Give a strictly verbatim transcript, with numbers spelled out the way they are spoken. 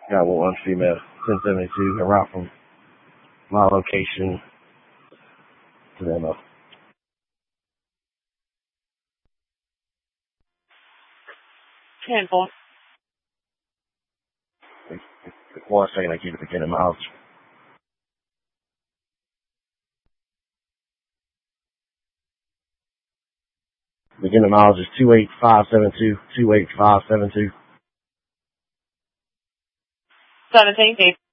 Got one female, ten seventy-two, en route from my location to them. ten four. One second, I keep it beginning miles. Beginning miles is two eight five seven two, two eight five seven two. seventeen,